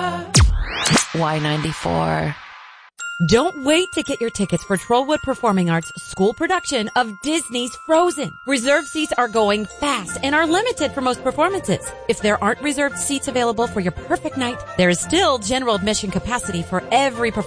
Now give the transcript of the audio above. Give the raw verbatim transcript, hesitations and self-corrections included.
Y ninety-four. Don't wait to get your tickets for Trollwood Performing Arts' school production of Disney's Frozen. Reserved seats are going fast and are limited for most performances. If there aren't reserved seats available for your perfect night, there is still general admission capacity for every performance.